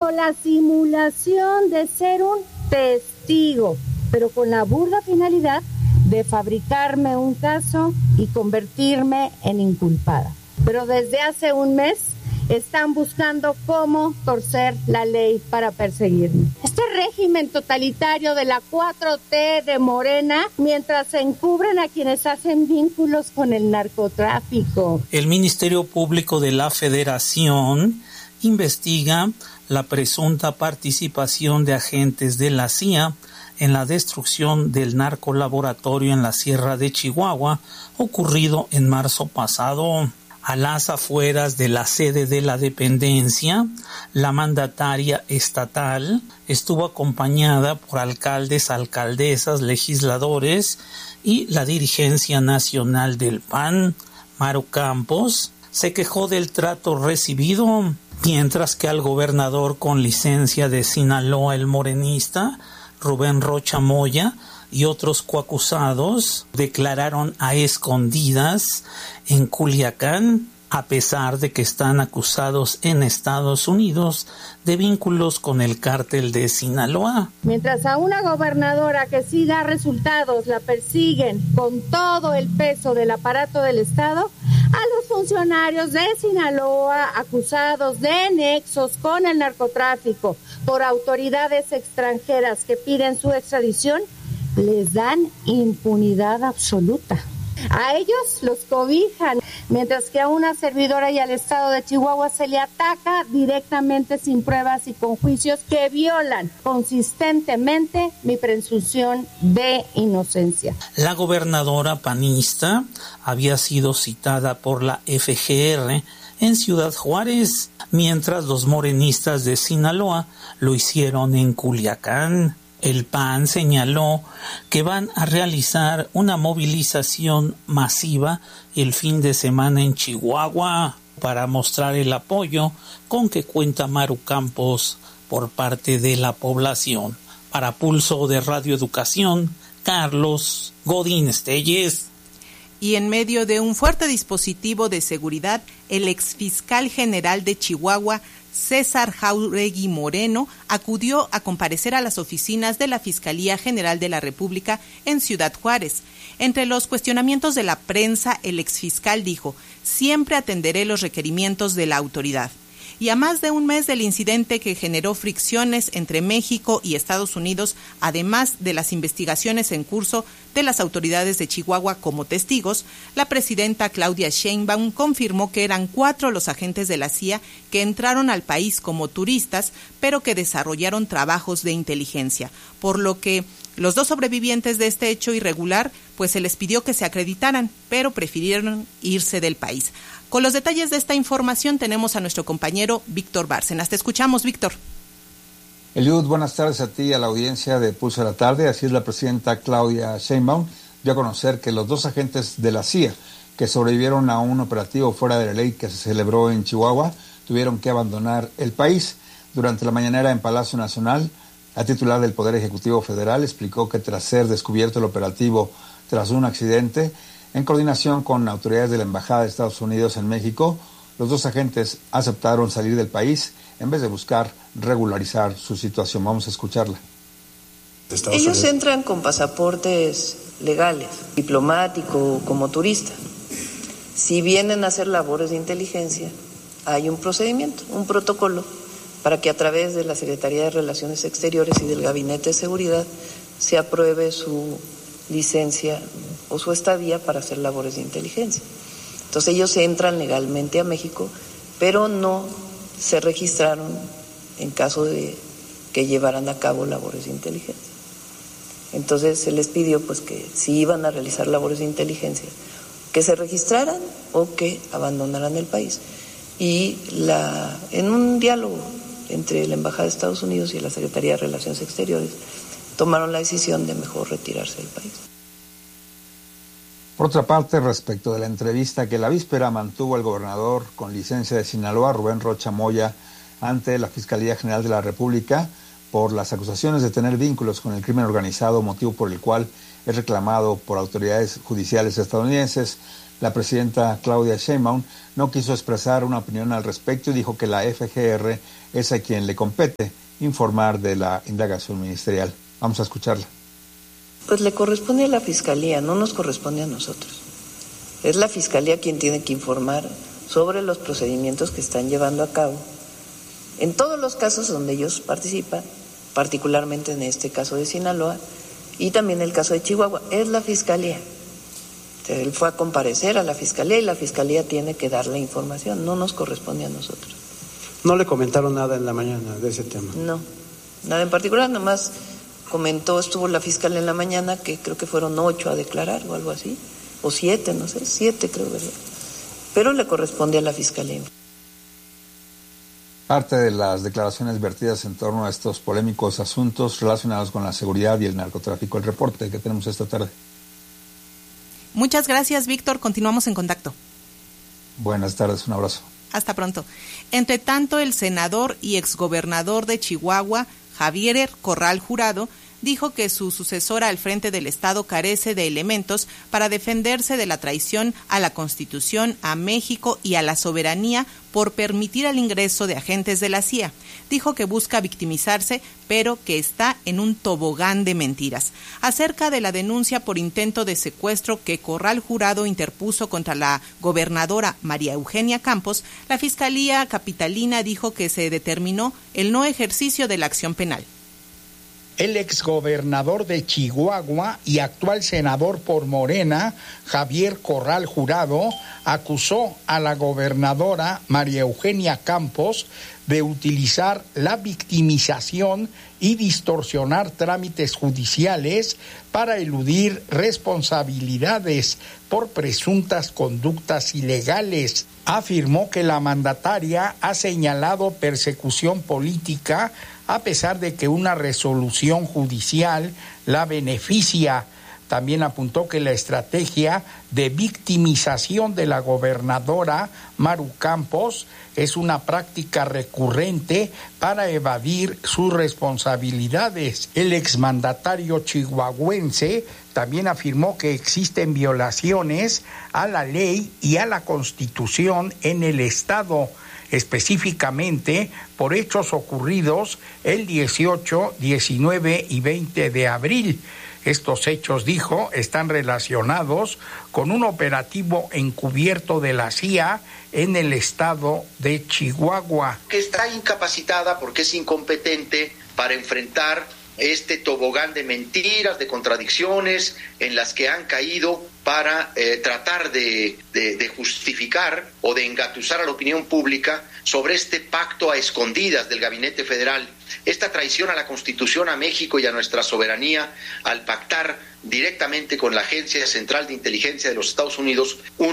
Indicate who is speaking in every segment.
Speaker 1: bajo la simulación de ser un testigo, pero con la burda finalidad de fabricarme un caso y convertirme en inculpada. Pero desde hace un mes están buscando cómo torcer la ley para perseguirme. Este régimen totalitario de la 4T de Morena, mientras se encubren a quienes hacen vínculos con el narcotráfico.
Speaker 2: El Ministerio Público de la Federación investiga la presunta participación de agentes de la CIA en la destrucción del narcolaboratorio en la Sierra de Chihuahua, ocurrido en marzo pasado. A las afueras de la sede de la dependencia, la mandataria estatal estuvo acompañada por alcaldes, alcaldesas, legisladores y la dirigencia nacional del PAN. Maru Campos se quejó del trato recibido, mientras que al gobernador con licencia de Sinaloa, el morenista Rubén Rocha Moya, y otros coacusados declararon a escondidas en Culiacán, a pesar de que están acusados en Estados Unidos de vínculos con el cártel de Sinaloa.
Speaker 1: Mientras a una gobernadora que sí da resultados la persiguen con todo el peso del aparato del Estado, a los funcionarios de Sinaloa acusados de nexos con el narcotráfico por autoridades extranjeras que piden su extradición, les dan impunidad absoluta. A ellos los cobijan, mientras que a una servidora y al Estado de Chihuahua se le ataca directamente sin pruebas y con juicios que violan consistentemente mi presunción de inocencia.
Speaker 2: La gobernadora panista había sido citada por la FGR en Ciudad Juárez, mientras los morenistas de Sinaloa lo hicieron en Culiacán. El PAN señaló que van a realizar una movilización masiva el fin de semana en Chihuahua para mostrar el apoyo con que cuenta Maru Campos por parte de la población. Para Pulso de Radio Educación, Carlos Godínez Telles.
Speaker 3: Y en medio de un fuerte dispositivo de seguridad, el exfiscal general de Chihuahua, César Jauregui Moreno, acudió a comparecer a las oficinas de la Fiscalía General de la República en Ciudad Juárez. Entre los cuestionamientos de la prensa, el exfiscal dijo: siempre atenderé los requerimientos de la autoridad. Y a más de un mes del incidente que generó fricciones entre México y Estados Unidos, además de las investigaciones en curso de las autoridades de Chihuahua como testigos, la presidenta Claudia Sheinbaum confirmó que eran 4 los agentes de la CIA que entraron al país como turistas, pero que desarrollaron trabajos de inteligencia, por lo que los 2 sobrevivientes de este hecho irregular, pues se les pidió que se acreditaran, pero prefirieron irse del país. Con los detalles de esta información tenemos a nuestro compañero Víctor Bárcenas. Te escuchamos, Víctor.
Speaker 4: Eliud, buenas tardes a ti y a la audiencia de Pulso de la Tarde. Así es, la presidenta Claudia Sheinbaum dio a conocer que los 2 agentes de la CIA que sobrevivieron a un operativo fuera de la ley que se celebró en Chihuahua tuvieron que abandonar el país. Durante la mañanera en Palacio Nacional, la titular del Poder Ejecutivo Federal explicó que tras ser descubierto el operativo tras un accidente, en coordinación con autoridades de la Embajada de Estados Unidos en México, los 2 agentes aceptaron salir del país en vez de buscar regularizar su situación. Vamos a escucharla.
Speaker 5: Ellos entran con pasaportes legales, diplomático, como turista. Si vienen a hacer labores de inteligencia, hay un procedimiento, un protocolo, para que a través de la Secretaría de Relaciones Exteriores y del Gabinete de Seguridad se apruebe su licencia o su estadía para hacer labores de inteligencia. Entonces ellos entran legalmente a México, pero no se registraron en caso de que llevaran a cabo labores de inteligencia. Entonces se les pidió pues que si iban a realizar labores de inteligencia, que se registraran o que abandonaran el país. Y en un diálogo entre la Embajada de Estados Unidos y la Secretaría de Relaciones Exteriores, tomaron la decisión de mejor retirarse del país.
Speaker 4: Por otra parte, respecto de la entrevista que la víspera mantuvo el gobernador con licencia de Sinaloa, Rubén Rocha Moya, ante la Fiscalía General de la República, por las acusaciones de tener vínculos con el crimen organizado, motivo por el cual es reclamado por autoridades judiciales estadounidenses. La presidenta Claudia Sheinbaum no quiso expresar una opinión al respecto y dijo que la FGR es a quien le compete informar de la indagación ministerial. Vamos a escucharla.
Speaker 5: Pues le corresponde a la Fiscalía, no nos corresponde a nosotros. Es la Fiscalía quien tiene que informar sobre los procedimientos que están llevando a cabo en todos los casos donde ellos participan, particularmente en este caso de Sinaloa y también el caso de Chihuahua. Es la Fiscalía. Él fue a comparecer a la Fiscalía y la Fiscalía tiene que dar la información, no nos corresponde a nosotros.
Speaker 6: ¿No le comentaron nada en la mañana de ese tema?
Speaker 5: No, nada en particular, nomás estuvo la fiscal en la mañana, que creo que fueron 8 a declarar o algo así, o 7, no sé, 7 creo, ¿verdad? Pero le corresponde a la Fiscalía.
Speaker 4: Parte de las declaraciones vertidas en torno a estos polémicos asuntos relacionados con la seguridad y el narcotráfico. El reporte que tenemos esta tarde.
Speaker 3: Muchas gracias, Víctor. Continuamos en contacto.
Speaker 4: Buenas tardes, un abrazo.
Speaker 3: Hasta pronto. Entre tanto, el senador y exgobernador de Chihuahua, Javier Corral Jurado, dijo que su sucesora al frente del Estado carece de elementos para defenderse de la traición a la Constitución, a México y a la soberanía por permitir el ingreso de agentes de la CIA. Dijo que busca victimizarse, pero que está en un tobogán de mentiras. Acerca de la denuncia por intento de secuestro que Corral Jurado interpuso contra la gobernadora María Eugenia Campos, la Fiscalía Capitalina dijo que se determinó el no ejercicio de la acción penal.
Speaker 7: El exgobernador de Chihuahua y actual senador por Morena, Javier Corral Jurado, acusó a la gobernadora María Eugenia Campos de utilizar la victimización y distorsionar trámites judiciales para eludir responsabilidades por presuntas conductas ilegales. Afirmó que la mandataria ha señalado persecución política a pesar de que una resolución judicial la beneficia. También apuntó que la estrategia de victimización de la gobernadora Maru Campos es una práctica recurrente para evadir sus responsabilidades. El exmandatario chihuahuense también afirmó que existen violaciones a la ley y a la Constitución en el Estado, específicamente por hechos ocurridos el 18, 19 y 20 de abril. Estos hechos, dijo, están relacionados con un operativo encubierto de la CIA en el estado de Chihuahua.
Speaker 8: Que está incapacitada porque es incompetente para enfrentar este tobogán de mentiras, de contradicciones en las que han caído para tratar de justificar o de engatusar a la opinión pública sobre este pacto a escondidas del Gabinete Federal, esta traición a la Constitución, a México y a nuestra soberanía al pactar directamente con la Agencia Central de Inteligencia de los Estados Unidos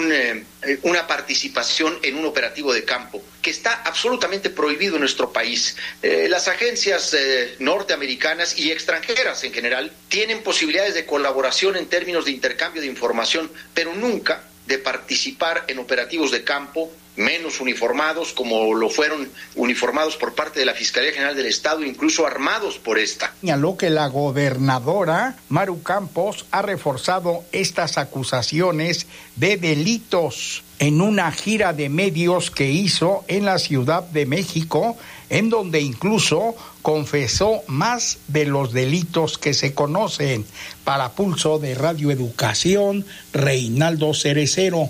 Speaker 8: una participación en un operativo de campo que está absolutamente prohibido en nuestro país. Las agencias norteamericanas y extranjeras en general tienen posibilidades de colaboración en términos de intercambio de información, pero nunca de participar en operativos de campo, menos uniformados como lo fueron uniformados por parte de la Fiscalía General del Estado, incluso armados por esta.
Speaker 7: Señaló que la gobernadora Maru Campos ha reforzado estas acusaciones de delitos en una gira de medios que hizo en la Ciudad de México, en donde incluso confesó más de los delitos que se conocen. Para Pulso de Radio Educación, Reinaldo Cerecero.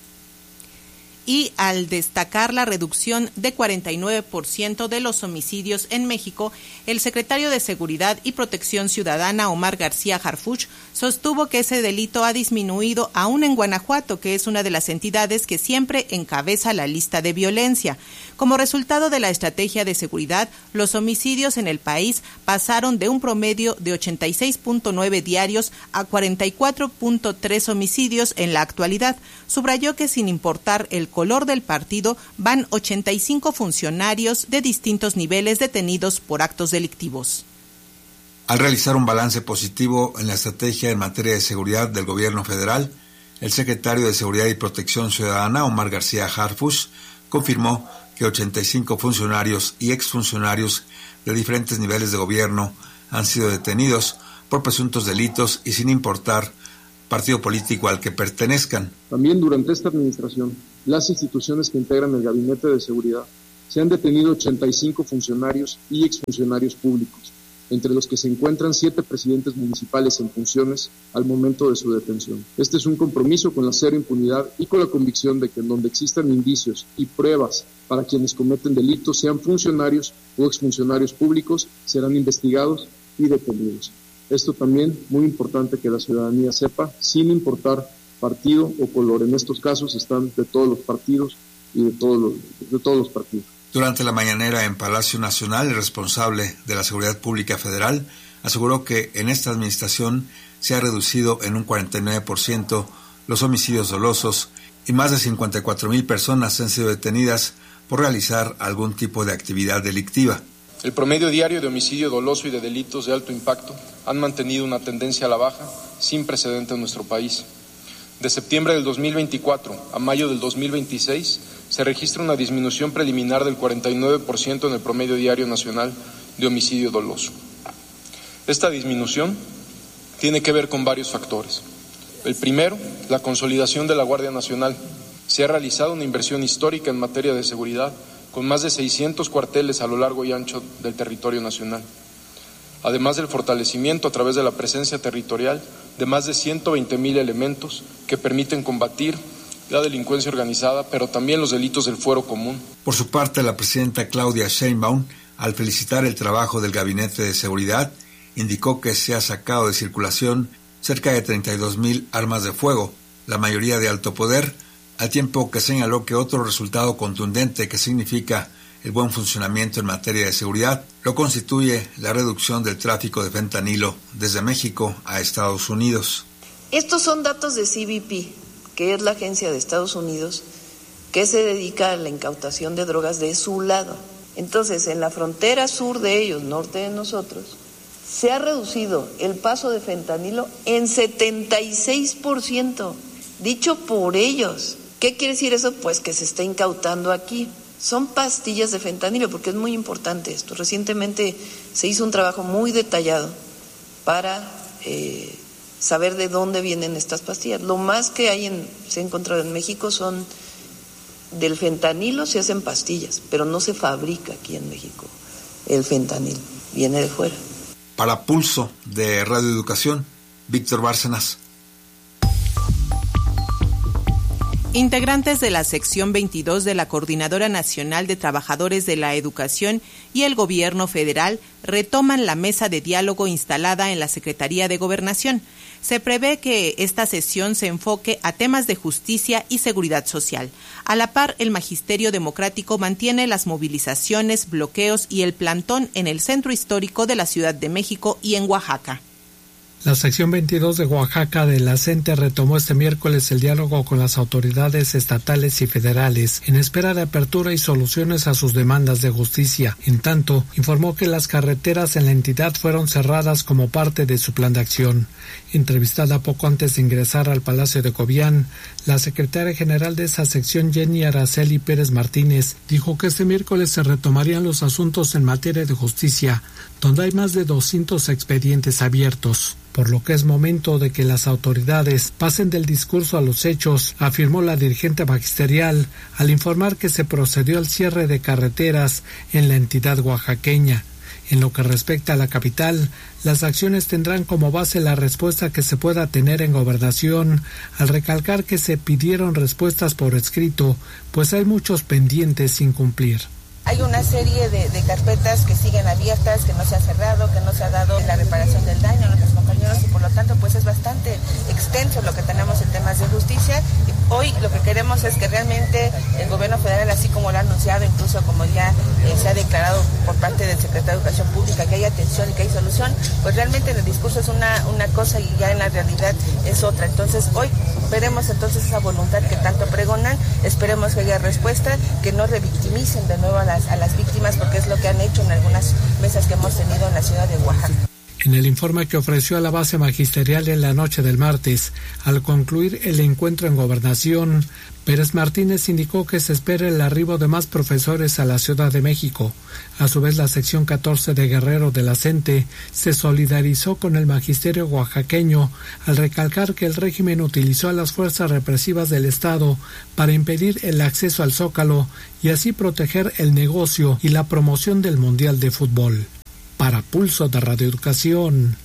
Speaker 3: Y al destacar la reducción de 49% de los homicidios en México, el secretario de Seguridad y Protección Ciudadana, Omar García Harfuch, sostuvo que ese delito ha disminuido aún en Guanajuato, que es una de las entidades que siempre encabeza la lista de violencia. Como resultado de la estrategia de seguridad, los homicidios en el país pasaron de un promedio de 86.9 diarios a 44.3 homicidios en la actualidad. Subrayó que sin importar el color del partido, van 85 funcionarios de distintos niveles detenidos por actos delictivos.
Speaker 4: Al realizar un balance positivo en la estrategia en materia de seguridad del gobierno federal, el secretario de Seguridad y Protección Ciudadana, Omar García Harfuch, confirmó que 85 funcionarios y exfuncionarios de diferentes niveles de gobierno han sido detenidos por presuntos delitos y sin importar partido político al que pertenezcan.
Speaker 9: También durante esta administración, las instituciones que integran el Gabinete de Seguridad se han detenido 85 funcionarios y exfuncionarios públicos, entre los que se encuentran 7 presidentes municipales en funciones al momento de su detención. Este es un compromiso con la cero impunidad y con la convicción de que en donde existan indicios y pruebas para quienes cometen delitos, sean funcionarios o exfuncionarios públicos, serán investigados y detenidos. Esto también, muy importante que la ciudadanía sepa, sin importar partido o color. En estos casos están de todos los partidos y de todos los partidos.
Speaker 4: Durante la mañanera en Palacio Nacional, el responsable de la Seguridad Pública Federal aseguró que en esta administración se ha reducido en un 49% los homicidios dolosos y más de 54,000 personas han sido detenidas por realizar algún tipo de actividad delictiva.
Speaker 10: El promedio diario de homicidio doloso y de delitos de alto impacto han mantenido una tendencia a la baja sin precedente en nuestro país. De septiembre del 2024 a mayo del 2026 se registra una disminución preliminar del 49% en el promedio diario nacional de homicidio doloso. Esta disminución tiene que ver con varios factores. El primero, la consolidación de la Guardia Nacional. Se ha realizado una inversión histórica en materia de seguridad, con más de 600 cuarteles a lo largo y ancho del territorio nacional. Además del fortalecimiento a través de la presencia territorial de más de 120,000 elementos que permiten combatir la delincuencia organizada, pero también los delitos del fuero común.
Speaker 4: Por su parte, la presidenta Claudia Sheinbaum, al felicitar el trabajo del Gabinete de Seguridad, indicó que se ha sacado de circulación cerca de 32,000 armas de fuego, la mayoría de alto poder, al tiempo que señaló que otro resultado contundente que significa el buen funcionamiento en materia de seguridad lo constituye la reducción del tráfico de fentanilo desde México a Estados Unidos.
Speaker 5: Estos son datos de CBP, que es la agencia de Estados Unidos que se dedica a la incautación de drogas de su lado. Entonces, en la frontera sur de ellos, norte de nosotros, se ha reducido el paso de fentanilo en 76%, dicho por ellos. ¿Qué quiere decir eso? Pues que se está incautando aquí. Son pastillas de fentanilo, porque es muy importante esto. Recientemente se hizo un trabajo muy detallado para saber de dónde vienen estas pastillas. Lo más que se ha encontrado en México son del fentanilo, se hacen pastillas, pero no se fabrica aquí en México el fentanilo, viene de fuera.
Speaker 4: Para Pulso de Radio Educación, Víctor Bárcenas.
Speaker 3: Integrantes de la sección 22 de la Coordinadora Nacional de Trabajadores de la Educación y el Gobierno Federal retoman la mesa de diálogo instalada en la Secretaría de Gobernación. Se prevé que esta sesión se enfoque a temas de justicia y seguridad social. A la par, el Magisterio Democrático mantiene las movilizaciones, bloqueos y el plantón en el centro histórico de la Ciudad de México y en Oaxaca.
Speaker 11: La sección 22 de Oaxaca de la CENTE retomó este miércoles el diálogo con las autoridades estatales y federales en espera de apertura y soluciones a sus demandas de justicia. En tanto, informó que las carreteras en la entidad fueron cerradas como parte de su plan de acción. Entrevistada poco antes de ingresar al Palacio de Cobián, la secretaria general de esa sección, Jenny Araceli Pérez Martínez, dijo que este miércoles se retomarían los asuntos en materia de justicia, donde hay más de 200 expedientes abiertos, por lo que es momento de que las autoridades pasen del discurso a los hechos, afirmó la dirigente magisterial al informar que se procedió al cierre de carreteras en la entidad oaxaqueña. En lo que respecta a la capital, las acciones tendrán como base la respuesta que se pueda tener en Gobernación, al recalcar que se pidieron respuestas por escrito, pues hay muchos pendientes sin cumplir.
Speaker 12: Hay una serie de carpetas que siguen abiertas, que no se ha cerrado, que no se ha dado la reparación del daño a nuestros compañeros y por lo tanto pues es bastante extenso lo que tenemos en temas de justicia. Hoy lo que queremos es que realmente el gobierno federal, así como lo ha anunciado, incluso como ya se ha declarado por parte del secretario de Educación Pública que hay atención y que hay solución, pues realmente en el discurso es una cosa y ya en la realidad es otra. Entonces hoy veremos entonces esa voluntad que tanto pregonan, esperemos que haya respuesta, que no revictimicen de nuevo a las víctimas, porque es lo que han hecho en algunas mesas que hemos tenido en la ciudad de Oaxaca.
Speaker 11: En el informe que ofreció a la base magisterial en la noche del martes, al concluir el encuentro en Gobernación, Pérez Martínez indicó que se espera el arribo de más profesores a la Ciudad de México. A su vez, la sección 14 de Guerrero de la CENTE se solidarizó con el magisterio oaxaqueño al recalcar que el régimen utilizó a las fuerzas represivas del Estado para impedir el acceso al Zócalo y así proteger el negocio y la promoción del Mundial de Fútbol. Para Pulso de Radio Educación,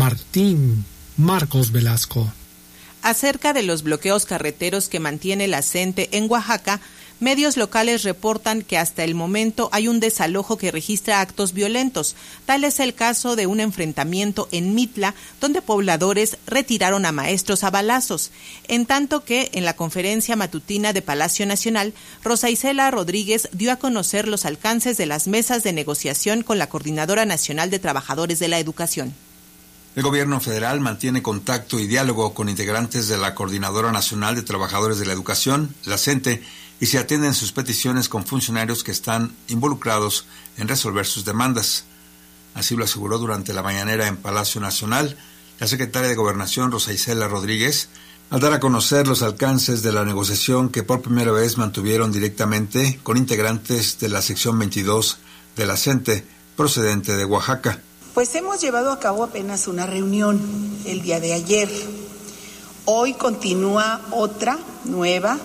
Speaker 11: Marcos Velasco.
Speaker 3: Acerca de los bloqueos carreteros que mantiene la CENTE en Oaxaca, medios locales reportan que hasta el momento hay un desalojo que registra actos violentos. Tal es el caso de un enfrentamiento en Mitla, donde pobladores retiraron a maestros a balazos. En tanto que, en la conferencia matutina de Palacio Nacional, Rosa Isela Rodríguez dio a conocer los alcances de las mesas de negociación con la Coordinadora Nacional de Trabajadores de la Educación.
Speaker 4: El gobierno federal mantiene contacto y diálogo con integrantes de la Coordinadora Nacional de Trabajadores de la Educación, la CENTE, y se atienden sus peticiones con funcionarios que están involucrados en resolver sus demandas. Así lo aseguró durante la mañanera en Palacio Nacional la secretaria de Gobernación, Rosa Isela Rodríguez, al dar a conocer los alcances de la negociación que por primera vez mantuvieron directamente con integrantes de la sección 22 de la CENTE, procedente de Oaxaca.
Speaker 13: Pues hemos llevado a cabo apenas una reunión el día de ayer. Hoy continúa otra nueva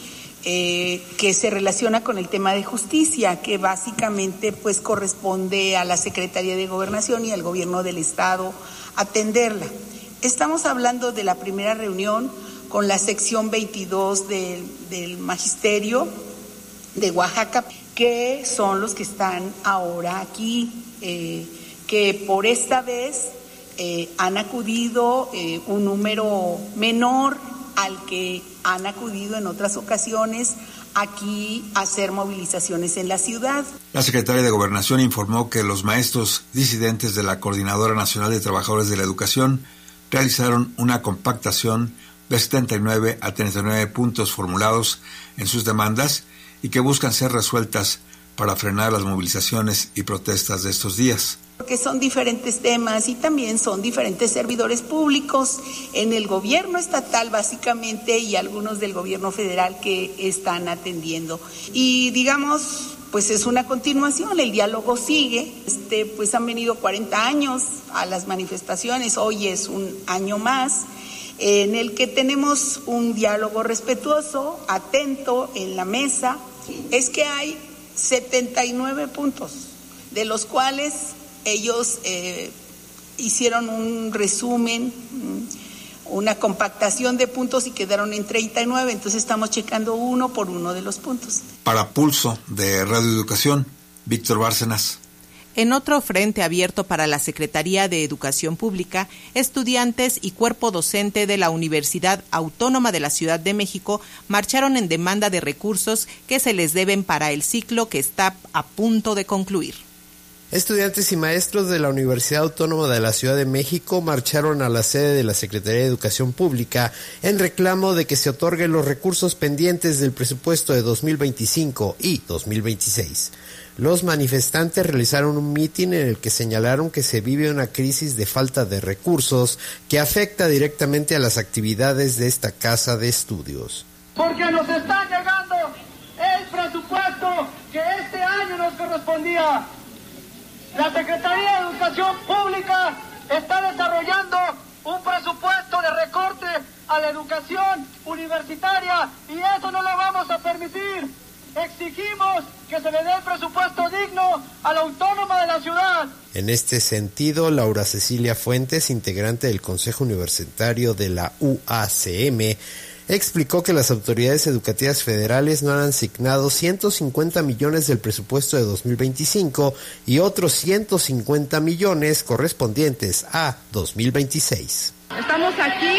Speaker 13: que se relaciona con el tema de justicia, que básicamente pues corresponde a la Secretaría de Gobernación y al Gobierno del Estado atenderla. Estamos hablando de la primera reunión con la sección 22 del Magisterio de Oaxaca, que son los que están ahora aquí, que por esta vez han acudido un número menor al que han acudido en otras ocasiones aquí a hacer movilizaciones en la ciudad.
Speaker 4: La secretaria de Gobernación informó que los maestros disidentes de la Coordinadora Nacional de Trabajadores de la Educación realizaron una compactación de 79 a 39 puntos formulados en sus demandas y que buscan ser resueltas para frenar las movilizaciones y protestas de estos días.
Speaker 13: Porque son diferentes temas y también son diferentes servidores públicos en el gobierno estatal básicamente y algunos del gobierno federal que están atendiendo. Y digamos, pues es una continuación, el diálogo sigue. Pues han venido 40 años a las manifestaciones, hoy es un año más en el que tenemos un diálogo respetuoso, atento en la mesa. Es que hay 79 puntos, de los cuales ellos hicieron un resumen, una compactación de puntos y quedaron en 39, entonces estamos checando uno por uno de los puntos.
Speaker 4: Para Pulso de Radio Educación, Víctor Bárcenas.
Speaker 3: En otro frente abierto para la Secretaría de Educación Pública, estudiantes y cuerpo docente de la Universidad Autónoma de la Ciudad de México marcharon en demanda de recursos que se les deben para el ciclo que está a punto de concluir.
Speaker 14: Estudiantes y maestros de la Universidad Autónoma de la Ciudad de México marcharon a la sede de la Secretaría de Educación Pública en reclamo de que se otorguen los recursos pendientes del presupuesto de 2025 y 2026. Los manifestantes realizaron un mitin en el que señalaron que se vive una crisis de falta de recursos que afecta directamente a las actividades de esta casa de estudios.
Speaker 15: Porque nos está llegando el presupuesto que este año nos correspondía. La Secretaría de Educación Pública está desarrollando un presupuesto de recorte a la educación universitaria y eso no lo vamos a permitir. Exigimos que se le dé el presupuesto digno a la Autónoma de la ciudad.
Speaker 14: En este sentido, Laura Cecilia Fuentes, integrante del Consejo Universitario de la UACM, explicó que las autoridades educativas federales no han asignado 150 millones del presupuesto de 2025 y otros 150 millones correspondientes a 2026.
Speaker 16: Estamos aquí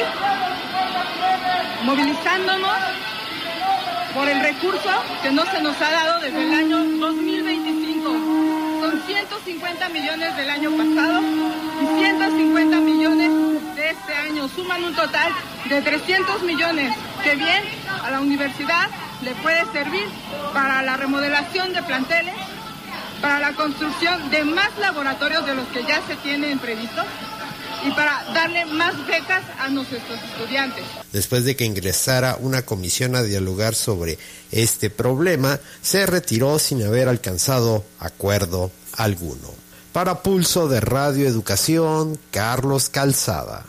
Speaker 16: movilizándonos por el recurso que no se nos ha dado desde el año 2025. Son 150 millones del año pasado y 150 millones de este año. Suman un total de 300 millones, que bien a la universidad le puede servir para la remodelación de planteles, para la construcción de más laboratorios de los que ya se tienen previstos y para darle más becas a nuestros estudiantes.
Speaker 14: Después de que ingresara una comisión a dialogar sobre este problema, se retiró sin haber alcanzado acuerdo alguno. Para Pulso de Radio Educación, Carlos Calzada.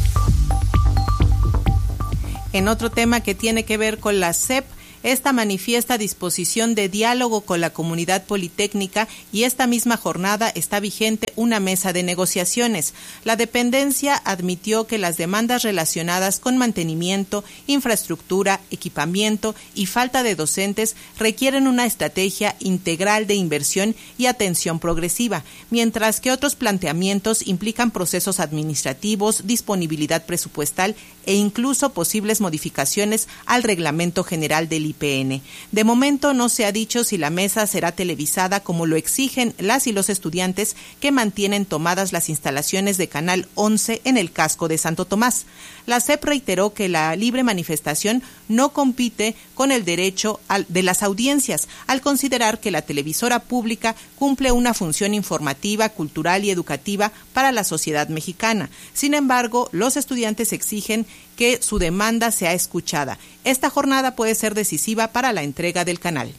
Speaker 3: En otro tema que tiene que ver con la SEP, esta manifiesta disposición de diálogo con la comunidad politécnica y esta misma jornada está vigente una mesa de negociaciones. La dependencia admitió que las demandas relacionadas con mantenimiento, infraestructura, equipamiento y falta de docentes requieren una estrategia integral de inversión y atención progresiva, mientras que otros planteamientos implican procesos administrativos, disponibilidad presupuestal e incluso posibles modificaciones al Reglamento General del IPN. De momento no se ha dicho si la mesa será televisada como lo exigen las y los estudiantes que mantienen tomadas las instalaciones de Canal 11 en el casco de Santo Tomás. La SEP reiteró que la libre manifestación no compite con el derecho de las audiencias, al considerar que la televisora pública cumple una función informativa, cultural y educativa para la sociedad mexicana. Sin embargo, los estudiantes exigen que su demanda sea escuchada. Esta jornada puede ser decisiva para la entrega del canal.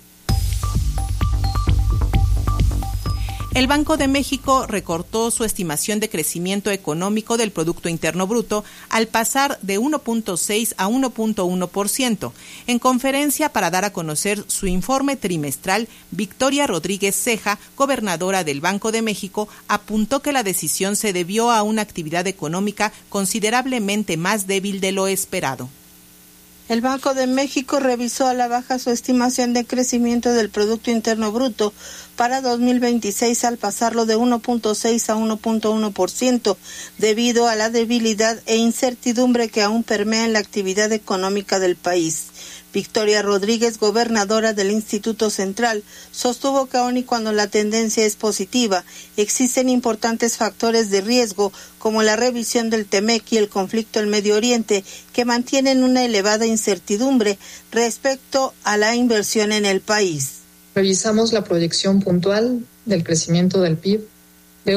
Speaker 3: El Banco de México recortó su estimación de crecimiento económico del Producto Interno Bruto al pasar de 1.6 a 1.1%. En conferencia para dar a conocer su informe trimestral, Victoria Rodríguez Ceja, gobernadora del Banco de México, apuntó que la decisión se debió a una actividad económica considerablemente más débil de lo esperado.
Speaker 17: El Banco de México revisó a la baja su estimación de crecimiento del Producto Interno Bruto para 2026 al pasarlo de 1.6 a 1.1% debido a la debilidad e incertidumbre que aún permea en la actividad económica del país. Victoria Rodríguez, gobernadora del Instituto Central, sostuvo que aun y cuando la tendencia es positiva, existen importantes factores de riesgo como la revisión del TEMEC y el conflicto en Medio Oriente que mantienen una elevada incertidumbre respecto a la inversión en el país.
Speaker 18: Revisamos la proyección puntual del crecimiento del PIB de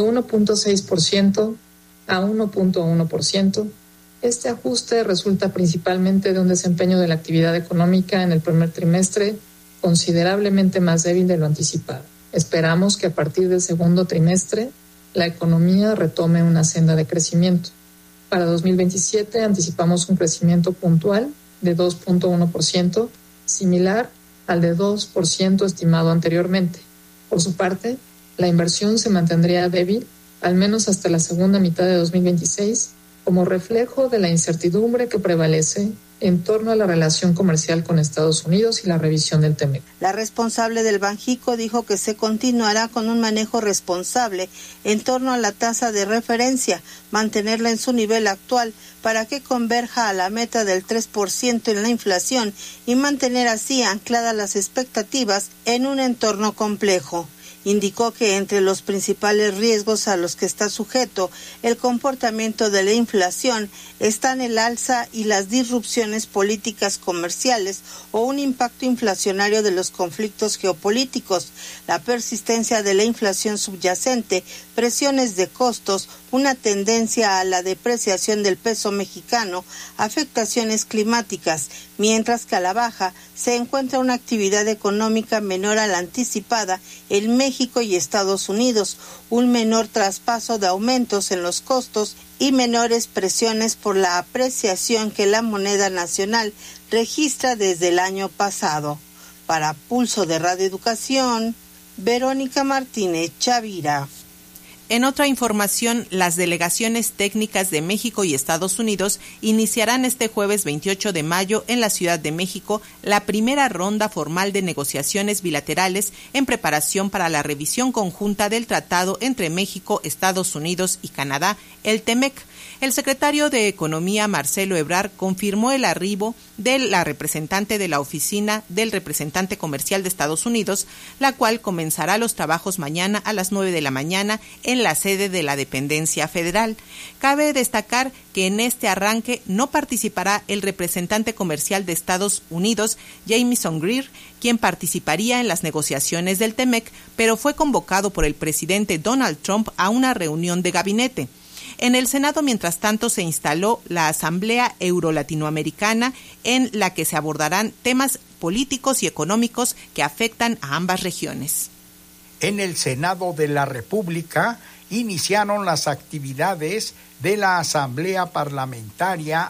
Speaker 18: 1.6% a 1.1%. Este ajuste resulta principalmente de un desempeño de la actividad económica en el primer trimestre considerablemente más débil de lo anticipado. Esperamos que a partir del segundo trimestre la economía retome una senda de crecimiento. Para 2027 anticipamos un crecimiento puntual de 2.1%, similar al de 2% estimado anteriormente. Por su parte, la inversión se mantendría débil, al menos hasta la segunda mitad de 2026, como reflejo de la incertidumbre que prevalece en torno a la relación comercial con Estados Unidos y la revisión del TEMEC.
Speaker 17: La responsable del Banjico dijo que se continuará con un manejo responsable en torno a la tasa de referencia, mantenerla en su nivel actual para que converja a la meta del 3% en la inflación y mantener así ancladas las expectativas en un entorno complejo. Indicó que entre los principales riesgos a los que está sujeto el comportamiento de la inflación están el alza y las disrupciones políticas comerciales o un impacto inflacionario de los conflictos geopolíticos, la persistencia de la inflación subyacente, presiones de costos, una tendencia a la depreciación del peso mexicano, afectaciones climáticas, mientras que a la baja se encuentra una actividad económica menor a la anticipada en México y Estados Unidos, un menor traspaso de aumentos en los costos y menores presiones por la apreciación que la moneda nacional registra desde el año pasado. Para Pulso de Radio Educación, Verónica Martínez Chavira.
Speaker 3: En otra información, las delegaciones técnicas de México y Estados Unidos iniciarán este jueves 28 de mayo en la Ciudad de México la primera ronda formal de negociaciones bilaterales en preparación para la revisión conjunta del tratado entre México, Estados Unidos y Canadá, el TEMEC. El secretario de Economía, Marcelo Ebrard, confirmó el arribo de la representante de la Oficina del Representante Comercial de Estados Unidos, la cual comenzará los trabajos mañana a las 9 de la mañana en la sede de la dependencia federal. Cabe destacar que en este arranque no participará el representante comercial de Estados Unidos, Jamieson Greer, quien participaría en las negociaciones del TEMEC, pero fue convocado por el presidente Donald Trump a una reunión de gabinete. En el Senado, mientras tanto, se instaló la Asamblea Euro-Latinoamericana, en la que se abordarán temas políticos y económicos que afectan a ambas regiones.
Speaker 7: En el Senado de la República iniciaron las actividades de la Asamblea Parlamentaria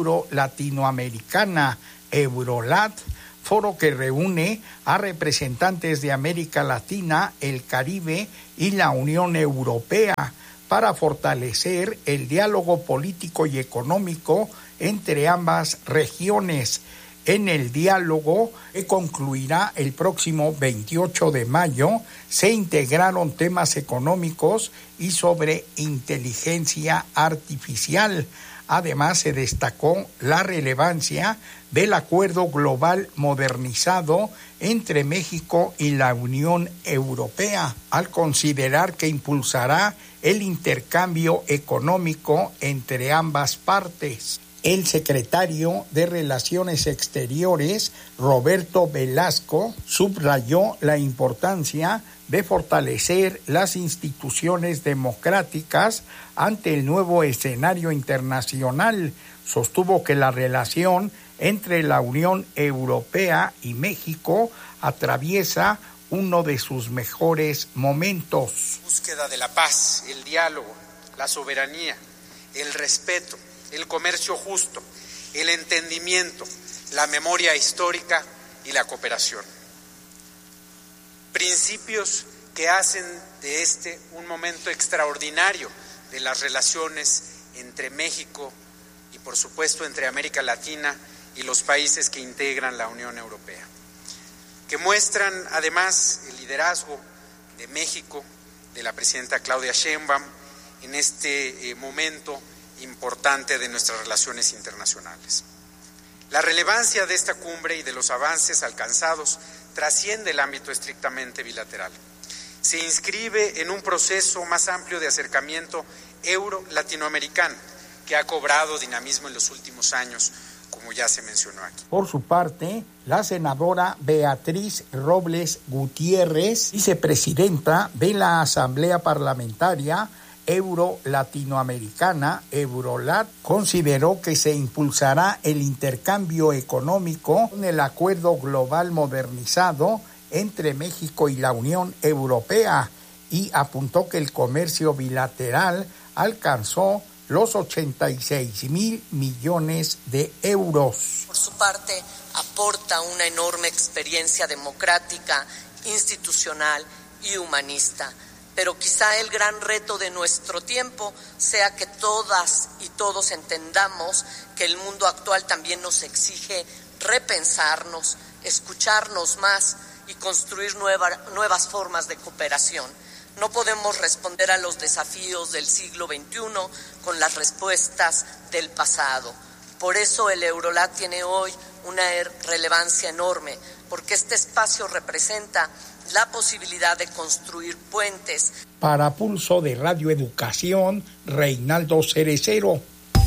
Speaker 7: Euro-Latinoamericana, Eurolat, foro que reúne a representantes de América Latina, el Caribe y la Unión Europea, para fortalecer el diálogo político y económico entre ambas regiones. En el diálogo, que concluirá el próximo 28 de mayo, se integraron temas económicos y sobre inteligencia artificial. Además, se destacó la relevancia del Acuerdo Global Modernizado entre México y la Unión Europea, al considerar que impulsará el intercambio económico entre ambas partes. El secretario de Relaciones Exteriores, Roberto Velasco, subrayó la importancia de fortalecer las instituciones democráticas ante el nuevo escenario internacional. Sostuvo que la relación entre la Unión Europea y México atraviesa uno de sus mejores momentos.
Speaker 19: Búsqueda de la paz, el diálogo, la soberanía, el respeto, el comercio justo, el entendimiento, la memoria histórica y la cooperación. Principios que hacen de este un momento extraordinario de las relaciones entre México y, por supuesto, entre América Latina y los países que integran la Unión Europea, que muestran además el liderazgo de México, de la presidenta Claudia Sheinbaum, en este momento importante de nuestras relaciones internacionales. La relevancia de esta cumbre y de los avances alcanzados trasciende el ámbito estrictamente bilateral. Se inscribe en un proceso más amplio de acercamiento euro-latinoamericano que ha cobrado dinamismo en los últimos años, como ya se mencionó aquí.
Speaker 7: Por su parte, la senadora Beatriz Robles Gutiérrez, vicepresidenta de la Asamblea Parlamentaria Euro-Latinoamericana, Eurolat, consideró que se impulsará el intercambio económico con el Acuerdo Global Modernizado entre México y la Unión Europea y apuntó que el comercio bilateral alcanzó los 86,000 millones de euros.
Speaker 20: Por su parte, aporta una enorme experiencia democrática, institucional y humanista. Pero quizá el gran reto de nuestro tiempo sea que todas y todos entendamos que el mundo actual también nos exige repensarnos, escucharnos más y construir nuevas formas de cooperación. No podemos responder a los desafíos del siglo XXI con las respuestas del pasado. Por eso el Eurolat tiene hoy una relevancia enorme, porque este espacio representa la posibilidad de construir puentes.
Speaker 7: Para Pulso de Radio Educación, Reinaldo Cerecero.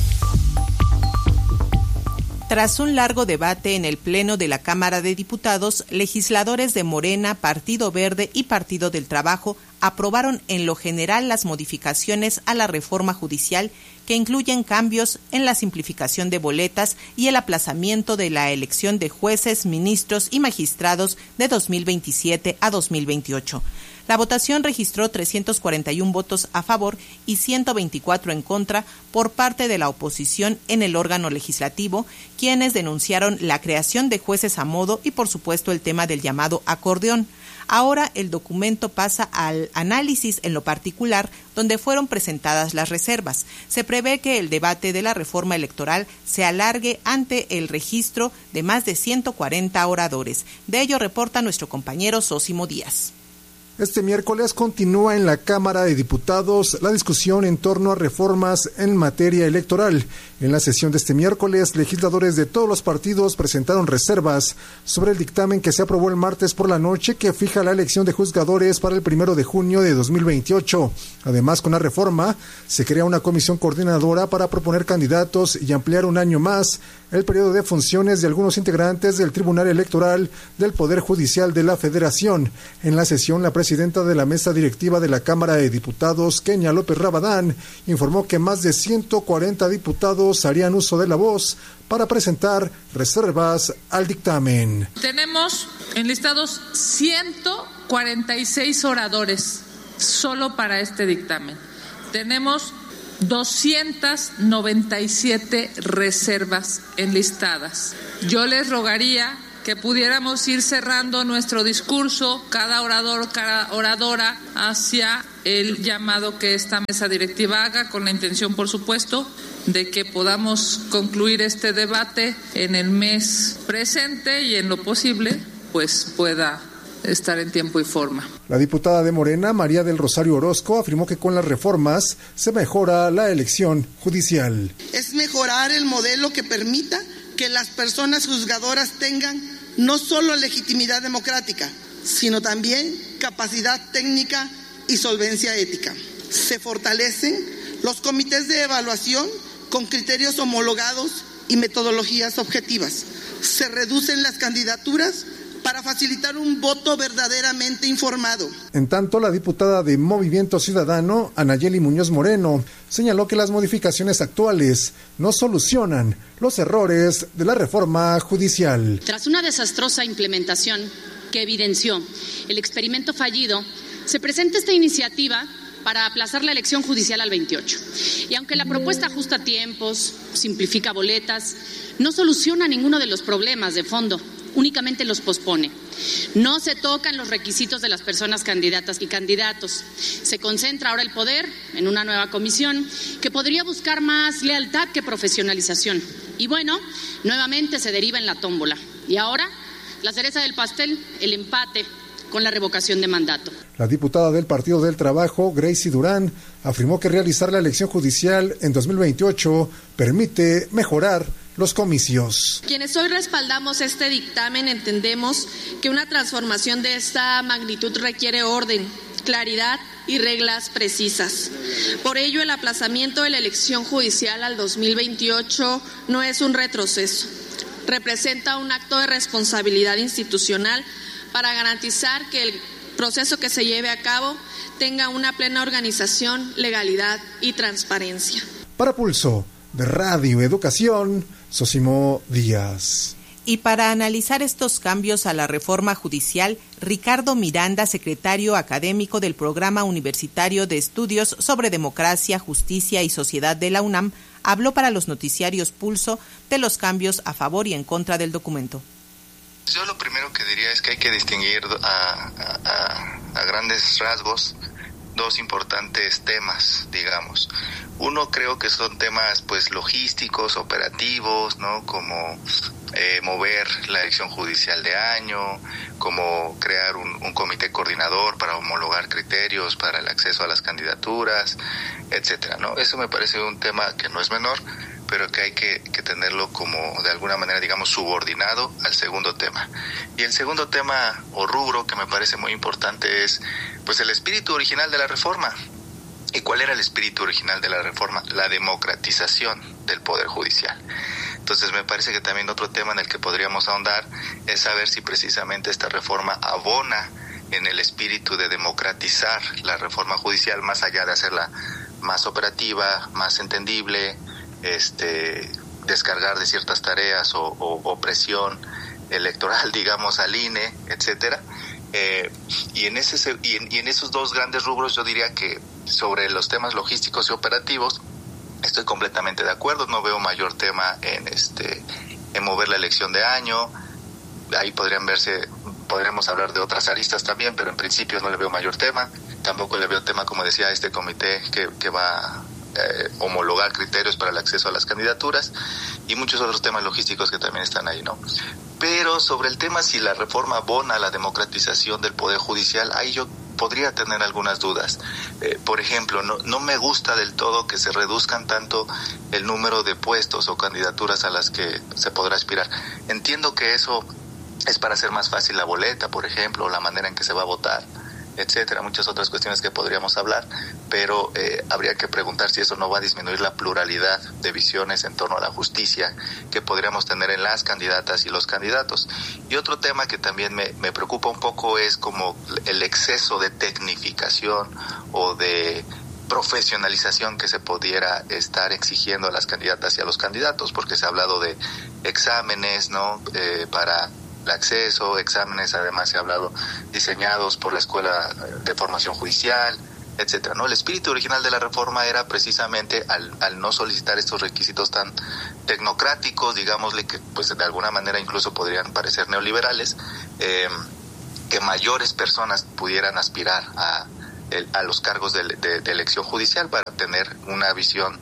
Speaker 3: Tras un largo debate en el Pleno de la Cámara de Diputados, legisladores de Morena, Partido Verde y Partido del Trabajo aprobaron en lo general las modificaciones a la reforma judicial que incluyen cambios en la simplificación de boletas y el aplazamiento de la elección de jueces, ministros y magistrados de 2027 a 2028. La votación registró 341 votos a favor y 124 en contra por parte de la oposición en el órgano legislativo, quienes denunciaron la creación de jueces a modo y, por supuesto, el tema del llamado acordeón. Ahora el documento pasa al análisis en lo particular, donde fueron presentadas las reservas. Se prevé que el debate de la reforma electoral se alargue ante el registro de más de 140 oradores. De ello reporta nuestro compañero Sósimo Díaz.
Speaker 21: Este miércoles continúa en la Cámara de Diputados la discusión en torno a reformas en materia electoral. En la sesión de este miércoles, legisladores de todos los partidos presentaron reservas sobre el dictamen que se aprobó el martes por la noche que fija la elección de juzgadores para el 1 de junio de 2028. Además, con la reforma, se crea una comisión coordinadora para proponer candidatos y ampliar un año más el periodo de funciones de algunos integrantes del Tribunal Electoral del Poder Judicial de la Federación. En la sesión, la presidenta de la mesa directiva de la Cámara de Diputados, Kenia López Rabadán, informó que más de 140 diputados harían uso de la voz para presentar reservas al dictamen.
Speaker 22: Tenemos enlistados 146 oradores solo para este dictamen. Tenemos 297 reservas enlistadas. Yo les rogaría que pudiéramos ir cerrando nuestro discurso, cada orador, cada oradora, hacia el llamado que esta mesa directiva haga, con la intención, por supuesto, de que podamos concluir este debate en el mes presente y, en lo posible, pues pueda estar en tiempo y forma.
Speaker 21: La diputada de Morena, María del Rosario Orozco, afirmó que con las reformas se mejora la elección judicial.
Speaker 23: Es mejorar el modelo que permita que las personas juzgadoras tengan no solo legitimidad democrática, sino también capacidad técnica y solvencia ética. Se fortalecen los comités de evaluación con criterios homologados y metodologías objetivas. Se reducen las candidaturas para facilitar un voto verdaderamente informado.
Speaker 21: En tanto, la diputada de Movimiento Ciudadano, Anayeli Muñoz Moreno, señaló que las modificaciones actuales no solucionan los errores de la reforma judicial.
Speaker 24: Tras una desastrosa implementación que evidenció el experimento fallido, se presenta esta iniciativa para aplazar la elección judicial al 28. Y aunque la propuesta ajusta tiempos, simplifica boletas, no soluciona ninguno de los problemas de fondo, únicamente los pospone. No se tocan los requisitos de las personas candidatas y candidatos. Se concentra ahora el poder en una nueva comisión que podría buscar más lealtad que profesionalización. Y bueno, nuevamente se deriva en la tómbola. Y ahora, la cereza del pastel, el empate con la revocación de mandato.
Speaker 21: La diputada del Partido del Trabajo, Gracie Durán, afirmó que realizar la elección judicial en 2028 permite mejorar los comicios.
Speaker 25: Quienes hoy respaldamos este dictamen entendemos que una transformación de esta magnitud requiere orden, claridad y reglas precisas. Por ello, el aplazamiento de la elección judicial al 2028 no es un retroceso. Representa un acto de responsabilidad institucional para garantizar que el proceso que se lleve a cabo tenga una plena organización, legalidad y transparencia.
Speaker 21: Para Pulso de Radio Educación, Sosimo Díaz.
Speaker 3: Y para analizar estos cambios a la reforma judicial, Ricardo Miranda, secretario académico del Programa Universitario de Estudios sobre Democracia, Justicia y Sociedad de la UNAM, habló para los noticiarios Pulso de los cambios a favor y en contra del documento.
Speaker 26: Yo lo primero que diría es que hay que distinguir a grandes rasgos dos importantes temas, digamos. Uno, creo que son temas pues logísticos, operativos, ¿no? Como mover la elección judicial de año, como crear un comité coordinador para homologar criterios para el acceso a las candidaturas, etcétera, ¿no? Eso me parece un tema que no es menor, pero que hay que tenerlo como de alguna manera, digamos, subordinado al segundo tema. Y el segundo tema o rubro que me parece muy importante es pues el espíritu original de la reforma. ¿Y cuál era el espíritu original de la reforma? La democratización del Poder Judicial. Entonces me parece que también otro tema en el que podríamos ahondar es saber si precisamente esta reforma abona en el espíritu de democratizar la reforma judicial, más allá de hacerla más operativa, más entendible, descargar de ciertas tareas o presión electoral, digamos, al INE, etcétera. Y en esos dos grandes rubros yo diría que sobre los temas logísticos y operativos estoy completamente de acuerdo. No veo mayor tema en mover la elección de año. Ahí podríamos hablar de otras aristas también, pero en principio no le veo mayor tema. Tampoco le veo tema, como decía, este comité que va homologar criterios para el acceso a las candidaturas y muchos otros temas logísticos que también están ahí, ¿no? Pero sobre el tema si la reforma abona a la democratización del Poder Judicial, ahí yo podría tener algunas dudas. Por ejemplo, no me gusta del todo que se reduzcan tanto el número de puestos o candidaturas a las que se podrá aspirar. Entiendo que eso es para hacer más fácil la boleta, por ejemplo, o la manera en que se va a votar, etcétera, muchas otras cuestiones que podríamos hablar, pero habría que preguntar si eso no va a disminuir la pluralidad de visiones en torno a la justicia que podríamos tener en las candidatas y los candidatos. Y otro tema que también me preocupa un poco es como el exceso de tecnificación o de profesionalización que se pudiera estar exigiendo a las candidatas y a los candidatos, porque se ha hablado de exámenes, ¿no? Para el acceso, exámenes, además se ha hablado diseñados por la Escuela de Formación Judicial, etcétera, ¿no? El espíritu original de la reforma era precisamente al no solicitar estos requisitos tan tecnocráticos, digámosle, que pues de alguna manera incluso podrían parecer neoliberales, que mayores personas pudieran aspirar a los cargos de elección judicial para tener una visión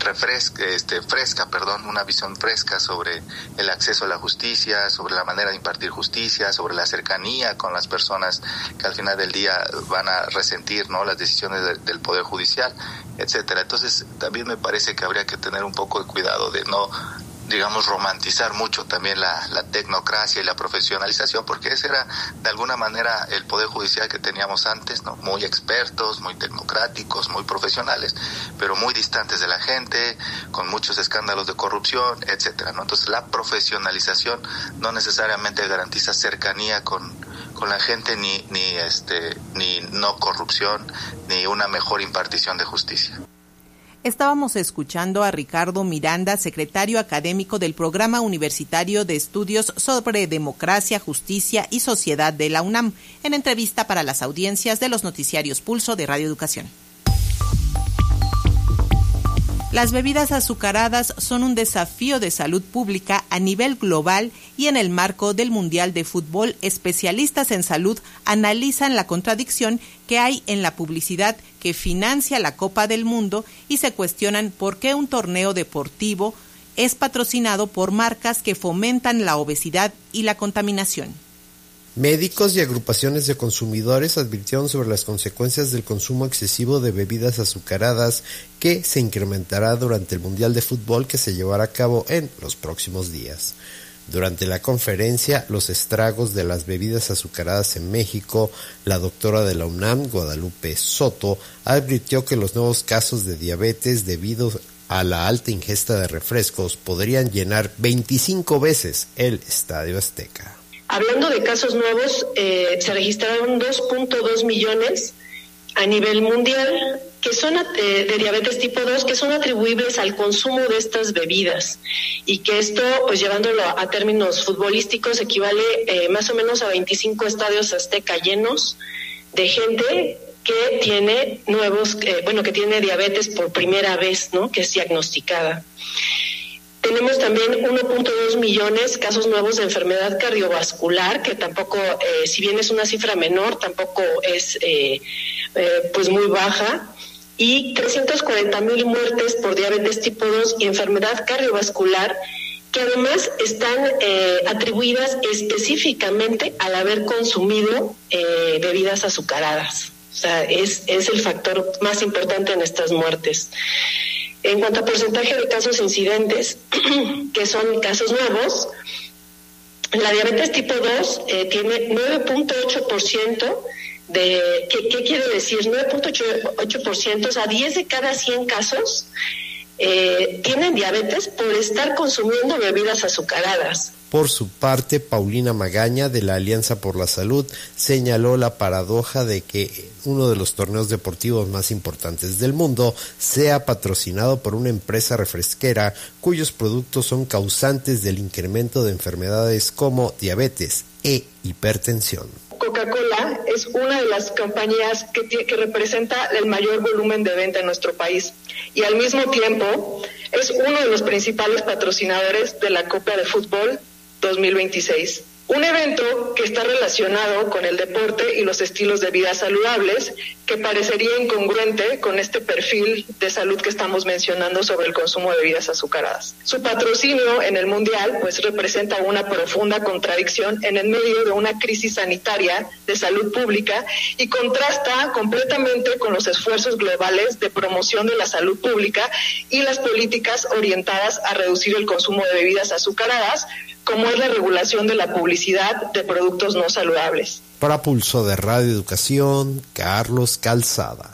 Speaker 26: una visión fresca sobre el acceso a la justicia, sobre la manera de impartir justicia, sobre la cercanía con las personas que al final del día van a resentir, ¿no?, las decisiones del Poder Judicial, etcétera. Entonces, también me parece que habría que tener un poco de cuidado de no, digamos, romantizar mucho también la tecnocracia y la profesionalización, porque ese era de alguna manera el Poder Judicial que teníamos antes, ¿no? Muy expertos, muy tecnocráticos, muy profesionales, pero muy distantes de la gente, con muchos escándalos de corrupción, etcétera, ¿no? Entonces la profesionalización no necesariamente garantiza cercanía con la gente, ni no corrupción, ni una mejor impartición de justicia.
Speaker 3: Estábamos escuchando a Ricardo Miranda, secretario académico del Programa Universitario de Estudios sobre Democracia, Justicia y Sociedad de la UNAM, en entrevista para las audiencias de los noticiarios Pulso de Radio Educación. Las bebidas azucaradas son un desafío de salud pública a nivel global y en el marco del Mundial de Fútbol, especialistas en salud analizan la contradicción que hay en la publicidad que financia la Copa del Mundo y se cuestionan por qué un torneo deportivo es patrocinado por marcas que fomentan la obesidad y la contaminación.
Speaker 14: Médicos y agrupaciones de consumidores advirtieron sobre las consecuencias del consumo excesivo de bebidas azucaradas que se incrementará durante el Mundial de Fútbol que se llevará a cabo en los próximos días. Durante la conferencia, los estragos de las bebidas azucaradas en México, la doctora de la UNAM, Guadalupe Soto, advirtió que los nuevos casos de diabetes debido a la alta ingesta de refrescos podrían llenar 25 veces el Estadio Azteca.
Speaker 1: Hablando de casos nuevos, se registraron 2.2 millones a nivel mundial que son de diabetes tipo 2, que son atribuibles al consumo de estas bebidas, y que esto, pues llevándolo a términos futbolísticos, equivale más o menos a 25 estadios Azteca llenos de gente que tiene que tiene diabetes por primera vez, ¿no?, que es diagnosticada. Tenemos también 1.2 millones casos nuevos de enfermedad cardiovascular, que tampoco, si bien es una cifra menor, tampoco es pues muy baja, y 340,000 muertes por diabetes tipo 2 y enfermedad cardiovascular, que además están atribuidas específicamente al haber consumido bebidas azucaradas. O sea, es el factor más importante en estas muertes. En cuanto a porcentaje de casos incidentes, que son casos nuevos, la diabetes tipo 2 tiene 9.8% de... ¿Qué quiere decir? 9.8%, o sea, 10 de cada 100 casos tienen diabetes por estar consumiendo bebidas azucaradas.
Speaker 14: Por su parte, Paulina Magaña, de la Alianza por la Salud, señaló la paradoja de que uno de los torneos deportivos más importantes del mundo sea patrocinado por una empresa refresquera cuyos productos son causantes del incremento de enfermedades como diabetes e hipertensión.
Speaker 1: Coca-Cola es una de las compañías que representa el mayor volumen de venta en nuestro país, y al mismo tiempo es uno de los principales patrocinadores de la Copa de Fútbol 2026. Un evento que está relacionado con el deporte y los estilos de vida saludables, que parecería incongruente con este perfil de salud que estamos mencionando sobre el consumo de bebidas azucaradas. Su patrocinio en el Mundial pues representa una profunda contradicción en el medio de una crisis sanitaria de salud pública y contrasta completamente con los esfuerzos globales de promoción de la salud pública y las políticas orientadas a reducir el consumo de bebidas azucaradas, como es la regulación de la publicidad de productos no saludables.
Speaker 14: Para Pulso de Radio Educación, Carlos Calzada.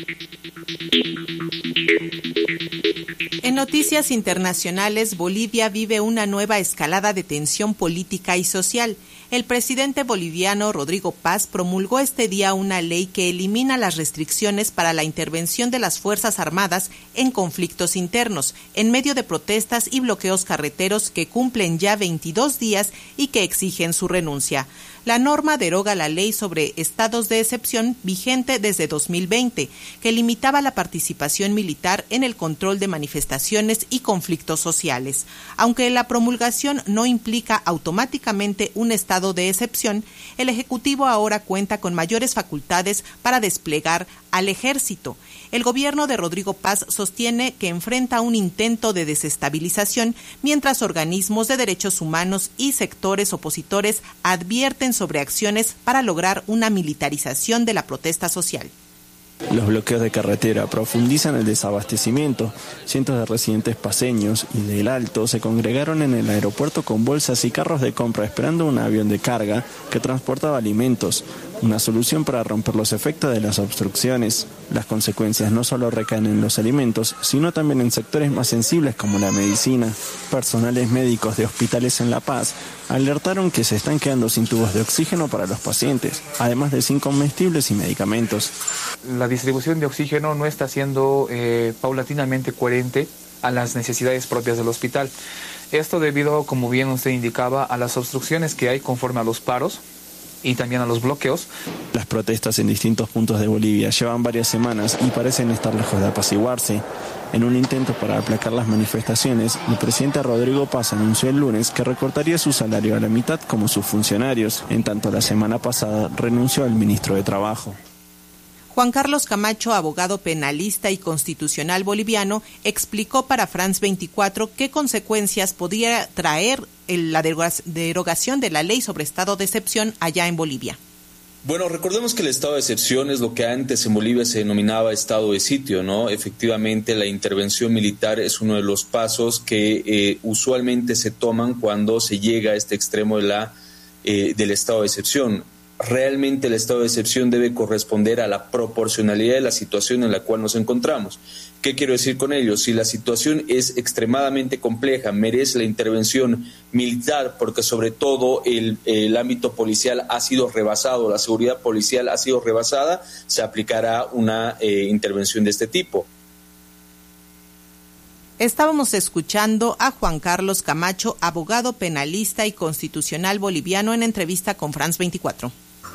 Speaker 3: En noticias internacionales, Bolivia vive una nueva escalada de tensión política y social. El presidente boliviano Rodrigo Paz promulgó este día una ley que elimina las restricciones para la intervención de las Fuerzas Armadas en conflictos internos, en medio de protestas y bloqueos carreteros que cumplen ya 22 días y que exigen su renuncia. La norma deroga la ley sobre estados de excepción vigente desde 2020, que limitaba la participación militar en el control de manifestaciones y conflictos sociales. Aunque la promulgación no implica automáticamente un estado de excepción, el Ejecutivo ahora cuenta con mayores facultades para desplegar al ejército. El gobierno de Rodrigo Paz sostiene que enfrenta un intento de desestabilización, mientras organismos de derechos humanos y sectores opositores advierten sobre acciones para lograr una militarización de la protesta social.
Speaker 2: Los bloqueos de carretera profundizan el desabastecimiento. Cientos de residentes paceños y del Alto se congregaron en el aeropuerto con bolsas y carros de compra esperando un avión de carga que transportaba alimentos. Una solución para romper los efectos de las obstrucciones. Las consecuencias no solo recaen en los alimentos, sino también en sectores más sensibles como la medicina. Personales médicos de hospitales en La Paz alertaron que se están quedando sin tubos de oxígeno para los pacientes, además de sin comestibles y medicamentos.
Speaker 5: La distribución de oxígeno no está siendo paulatinamente coherente a las necesidades propias del hospital. Esto debido, como bien usted indicaba, a las obstrucciones que hay conforme a los paros y también a los bloqueos.
Speaker 2: Las protestas en distintos puntos de Bolivia llevan varias semanas y parecen estar lejos de apaciguarse. En un intento para aplacar las manifestaciones, el presidente Rodrigo Paz anunció el lunes que recortaría su salario a la mitad como sus funcionarios. En tanto, la semana pasada renunció al ministro de Trabajo.
Speaker 3: Juan Carlos Camacho, abogado penalista y constitucional boliviano, explicó para France 24 qué consecuencias podría traer la derogación de la ley sobre estado de excepción allá en Bolivia.
Speaker 6: Bueno, recordemos que el estado de excepción es lo que antes en Bolivia se denominaba estado de sitio, ¿no? Efectivamente, la intervención militar es uno de los pasos que usualmente se toman cuando se llega a este extremo del estado de excepción. Realmente el estado de excepción debe corresponder a la proporcionalidad de la situación en la cual nos encontramos. ¿Qué quiero decir con ello? Si la situación es extremadamente compleja, merece la intervención militar, porque sobre todo el ámbito policial ha sido rebasado, la seguridad policial ha sido rebasada, se aplicará una intervención de este tipo.
Speaker 3: Estábamos escuchando a Juan Carlos Camacho, abogado penalista y constitucional boliviano, en entrevista con France 24.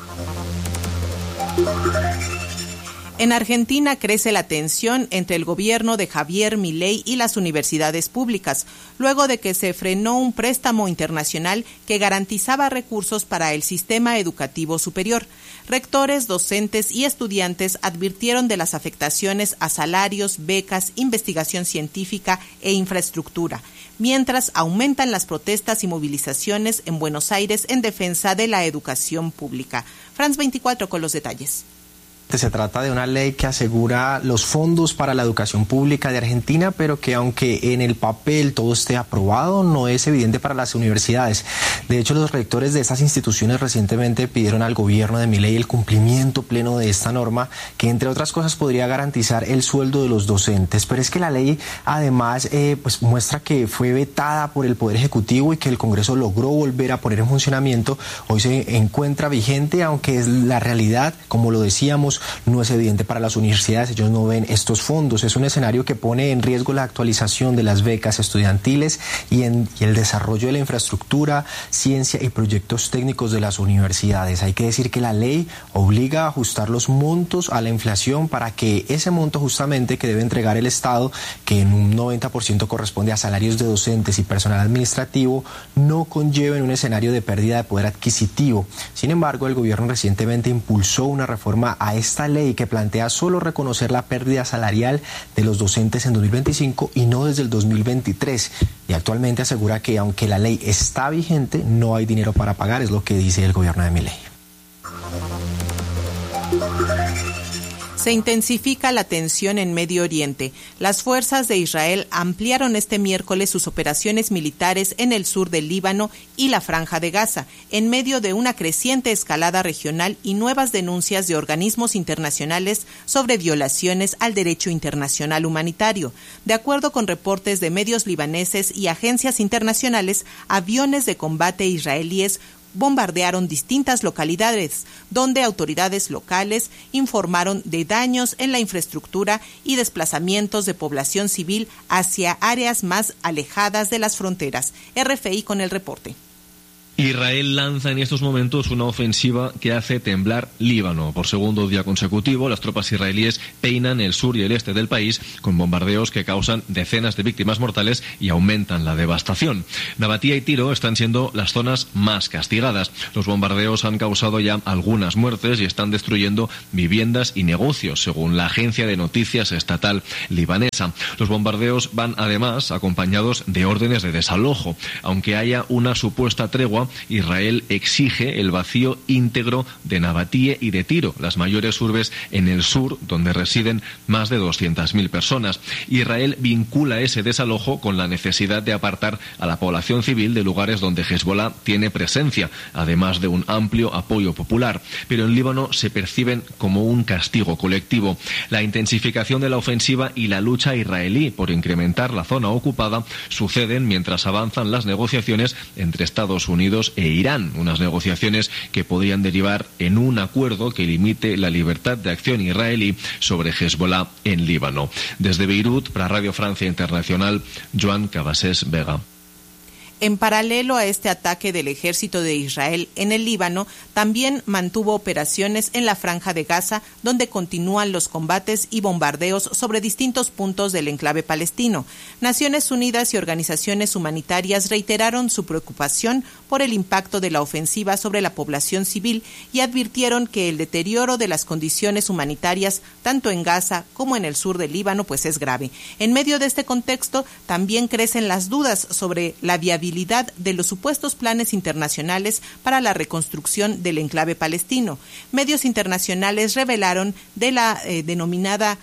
Speaker 3: En Argentina crece la tensión entre el gobierno de Javier Milei y las universidades públicas, luego de que se frenó un préstamo internacional que garantizaba recursos para el sistema educativo superior. Rectores, docentes y estudiantes advirtieron de las afectaciones a salarios, becas, investigación científica e infraestructura, mientras aumentan las protestas y movilizaciones en Buenos Aires en defensa de la educación pública. France 24 con los detalles.
Speaker 8: Se trata de una ley que asegura los fondos para la educación pública de Argentina, pero que aunque en el papel todo esté aprobado, no es evidente para las universidades. De hecho, los rectores de esas instituciones recientemente pidieron al gobierno de Milei el cumplimiento pleno de esta norma, que entre otras cosas podría garantizar el sueldo de los docentes. Pero es que la ley además pues muestra que fue vetada por el Poder Ejecutivo y que el Congreso logró volver a poner en funcionamiento. Hoy se encuentra vigente, aunque es la realidad, como lo decíamos, no es evidente para las universidades, ellos no ven estos fondos. Es un escenario que pone en riesgo la actualización de las becas estudiantiles y el desarrollo de la infraestructura, ciencia y proyectos técnicos de las universidades. Hay que decir que la ley obliga a ajustar los montos a la inflación para que ese monto justamente que debe entregar el Estado, que en un 90% corresponde a salarios de docentes y personal administrativo, no conlleve un escenario de pérdida de poder adquisitivo. Sin embargo, el gobierno recientemente impulsó una reforma a esta ley que plantea solo reconocer la pérdida salarial de los docentes en 2025 y no desde el 2023. Y actualmente asegura que aunque la ley está vigente, no hay dinero para pagar, es lo que dice el gobierno de Milei.
Speaker 3: Se intensifica la tensión en Medio Oriente. Las fuerzas de Israel ampliaron este miércoles sus operaciones militares en el sur del Líbano y la Franja de Gaza, en medio de una creciente escalada regional y nuevas denuncias de organismos internacionales sobre violaciones al derecho internacional humanitario. De acuerdo con reportes de medios libaneses y agencias internacionales, aviones de combate israelíes bombardearon distintas localidades, donde autoridades locales informaron de daños en la infraestructura y desplazamientos de población civil hacia áreas más alejadas de las fronteras. RFI con el reporte.
Speaker 4: Israel lanza en estos momentos una ofensiva que hace temblar Líbano. Por segundo día consecutivo, las tropas israelíes peinan el sur y el este del país con bombardeos que causan decenas de víctimas mortales y aumentan la devastación. Nabatía y Tiro están siendo las zonas más castigadas. Los bombardeos han causado ya algunas muertes y están destruyendo viviendas y negocios, según la agencia de noticias estatal libanesa. Los bombardeos van además acompañados de órdenes de desalojo. Aunque haya una supuesta tregua, Israel exige el vacío íntegro de Nabatía y de Tiro, las mayores urbes en el sur, donde residen más de 200.000 personas. Israel vincula ese desalojo con la necesidad de apartar a la población civil de lugares donde Hezbollah tiene presencia, además de un amplio apoyo popular. Pero en Líbano se perciben como un castigo colectivo. La intensificación de la ofensiva y la lucha israelí por incrementar la zona ocupada suceden mientras avanzan las negociaciones entre Estados Unidos e Irán, unas negociaciones que podrían derivar en un acuerdo que limite la libertad de acción israelí sobre Hezbollah en Líbano. Desde Beirut, para Radio Francia Internacional, Joan Cabasés Vega.
Speaker 3: En paralelo a este ataque del ejército de Israel en el Líbano, también mantuvo operaciones en la Franja de Gaza, donde continúan los combates y bombardeos sobre distintos puntos del enclave palestino. Naciones Unidas y organizaciones humanitarias reiteraron su preocupación por el impacto de la ofensiva sobre la población civil y advirtieron que el deterioro de las condiciones humanitarias, tanto en Gaza como en el sur del Líbano, pues es grave. En medio de este contexto, también crecen las dudas sobre la viabilidad de los supuestos planes internacionales para la reconstrucción del enclave palestino. Medios internacionales revelaron de la denominada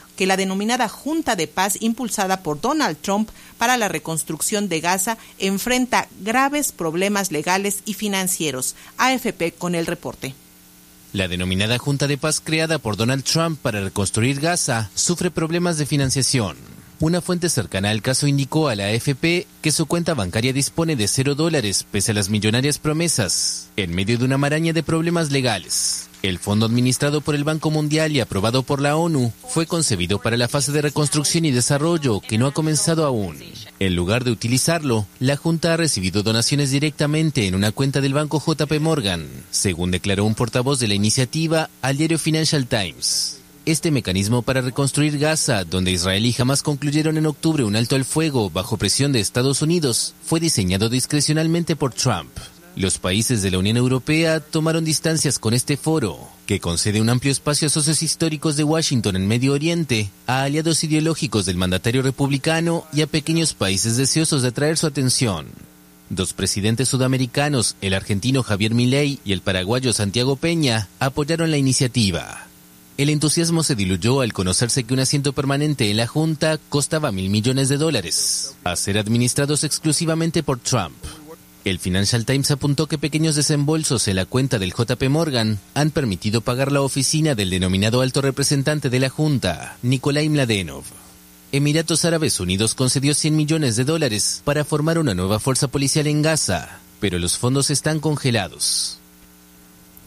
Speaker 3: Junta de Paz impulsada por Donald Trump para la reconstrucción de Gaza enfrenta graves problemas legales y financieros. AFP con el reporte.
Speaker 9: La denominada Junta de Paz creada por Donald Trump para reconstruir Gaza sufre problemas de financiación. Una fuente cercana al caso indicó a la AFP que su cuenta bancaria dispone de $0 pese a las millonarias promesas, en medio de una maraña de problemas legales. El fondo administrado por el Banco Mundial y aprobado por la ONU fue concebido para la fase de reconstrucción y desarrollo que no ha comenzado aún. En lugar de utilizarlo, la Junta ha recibido donaciones directamente en una cuenta del banco JP Morgan, según declaró un portavoz de la iniciativa al diario Financial Times. Este mecanismo para reconstruir Gaza, donde Israel y Hamas concluyeron en octubre un alto al fuego bajo presión de Estados Unidos, fue diseñado discrecionalmente por Trump. Los países de la Unión Europea tomaron distancias con este foro, que concede un amplio espacio a socios históricos de Washington en Medio Oriente, a aliados ideológicos del mandatario republicano y a pequeños países deseosos de atraer su atención. Dos presidentes sudamericanos, el argentino Javier Milei y el paraguayo Santiago Peña, apoyaron la iniciativa. El entusiasmo se diluyó al conocerse que un asiento permanente en la Junta costaba $1.000 millones, a ser administrados exclusivamente por Trump. El Financial Times apuntó que pequeños desembolsos en la cuenta del JP Morgan han permitido pagar la oficina del denominado alto representante de la Junta, Nikolai Mladenov. Emiratos Árabes Unidos concedió $100 millones para formar una nueva fuerza policial en Gaza, pero los fondos están congelados.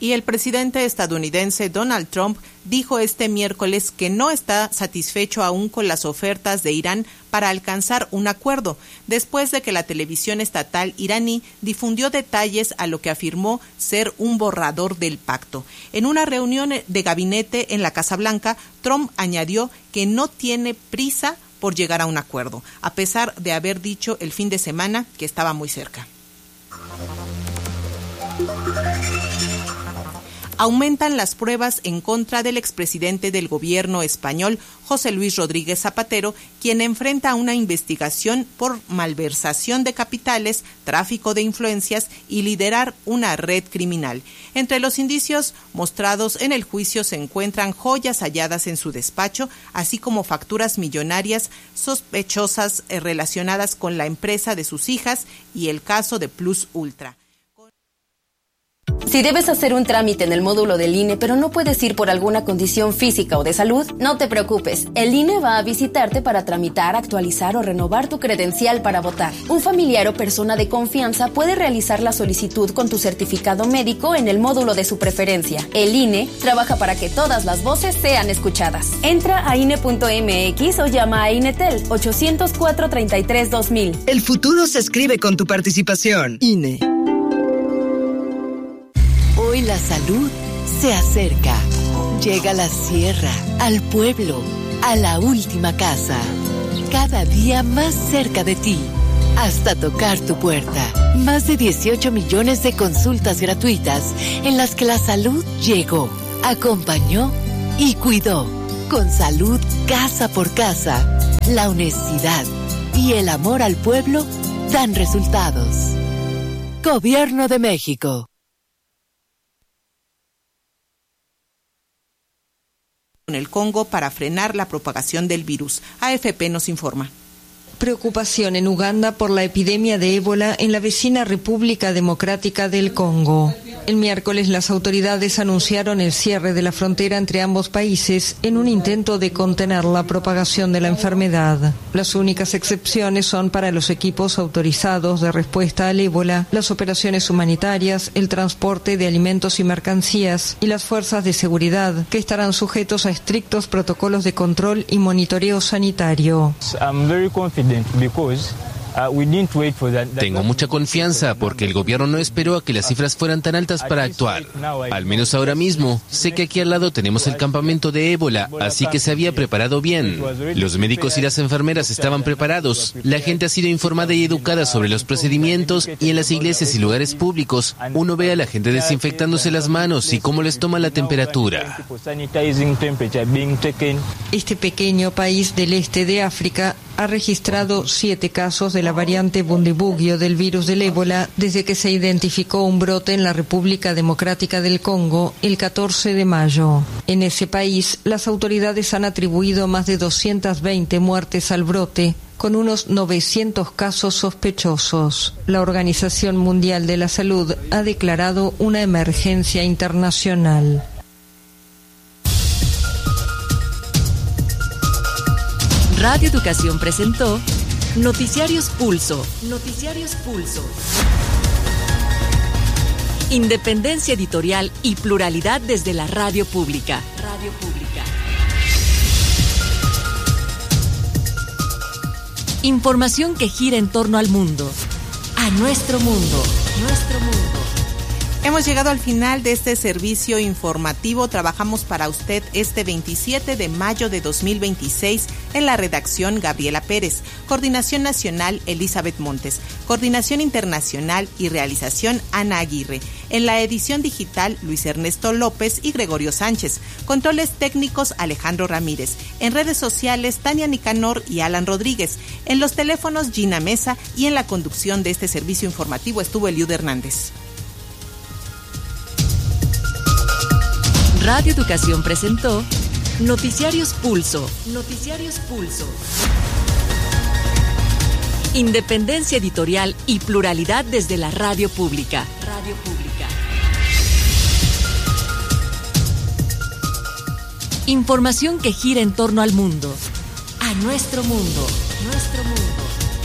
Speaker 3: Y el presidente estadounidense Donald Trump dijo este miércoles que no está satisfecho aún con las ofertas de Irán para alcanzar un acuerdo, después de que la televisión estatal iraní difundió detalles a lo que afirmó ser un borrador del pacto. En una reunión de gabinete en la Casa Blanca, Trump añadió que no tiene prisa por llegar a un acuerdo, a pesar de haber dicho el fin de semana que estaba muy cerca. Aumentan las pruebas en contra del expresidente del gobierno español, José Luis Rodríguez Zapatero, quien enfrenta una investigación por malversación de capitales, tráfico de influencias y liderar una red criminal. Entre los indicios mostrados en el juicio se encuentran joyas halladas en su despacho, así como facturas millonarias sospechosas relacionadas con la empresa de sus hijas y el caso de Plus Ultra.
Speaker 10: Si debes hacer un trámite en el módulo del INE, pero no puedes ir por alguna condición física o de salud, no te preocupes. El INE va a visitarte para tramitar, actualizar o renovar tu credencial para votar. Un familiar o persona de confianza puede realizar la solicitud con tu certificado médico en el módulo de su preferencia. El INE trabaja para que todas las voces sean escuchadas. Entra a INE.mx o llama a INETEL 804-33-2000.
Speaker 11: El futuro se escribe con tu participación. INE.
Speaker 12: Hoy la salud se acerca. Llega a la sierra, al pueblo, a la última casa. Cada día más cerca de ti, hasta tocar tu puerta. Más de 18 millones de consultas gratuitas en las que la salud llegó, acompañó y cuidó. Con salud casa por casa, la honestidad y el amor al pueblo dan resultados. Gobierno de México.
Speaker 3: En el Congo para frenar la propagación del virus. AFP nos informa.
Speaker 13: Preocupación en Uganda por la epidemia de ébola en la vecina República Democrática del Congo. El miércoles las autoridades anunciaron el cierre de la frontera entre ambos países en un intento de contener la propagación de la enfermedad. Las únicas excepciones son para los equipos autorizados de respuesta al ébola, las operaciones humanitarias, el transporte de alimentos y mercancías y las fuerzas de seguridad, que estarán sujetos a estrictos protocolos de control y monitoreo sanitario.
Speaker 9: Tengo mucha confianza porque el gobierno no esperó a que las cifras fueran tan altas para actuar. Al menos ahora mismo, sé que aquí al lado tenemos el campamento de ébola, así que se había preparado bien. Los médicos y las enfermeras estaban preparados. La gente ha sido informada y educada sobre los procedimientos y en las iglesias y lugares públicos uno ve a la gente desinfectándose las manos y cómo les toma la temperatura.
Speaker 13: Este pequeño país del este de África ha registrado 7 casos de la variante Bundibugyo del virus del ébola desde que se identificó un brote en la República Democrática del Congo el 14 de mayo. En ese país, las autoridades han atribuido más de 220 muertes al brote, con unos 900 casos sospechosos. La Organización Mundial de la Salud ha declarado una emergencia internacional.
Speaker 12: Radio Educación presentó Noticiarios Pulso. Noticiarios Pulso. Independencia editorial y pluralidad desde la radio pública. Radio pública. Información que gira en torno al mundo. A nuestro mundo. Nuestro mundo.
Speaker 3: Hemos llegado al final de este servicio informativo. Trabajamos para usted este 27 de mayo de 2026 en la redacción Gabriela Pérez, Coordinación Nacional Elizabeth Montes, Coordinación Internacional y Realización Ana Aguirre. En la edición digital Luis Ernesto López y Gregorio Sánchez. Controles técnicos Alejandro Ramírez. En redes sociales Tania Nicanor y Alan Rodríguez. En los teléfonos Gina Mesa y en la conducción de este servicio informativo estuvo Eliud Hernández.
Speaker 12: Radio Educación presentó Noticiarios Pulso. Noticiarios Pulso. Independencia editorial y pluralidad desde la radio pública. Radio pública. Información que gira en torno al mundo. A nuestro mundo. Nuestro mundo.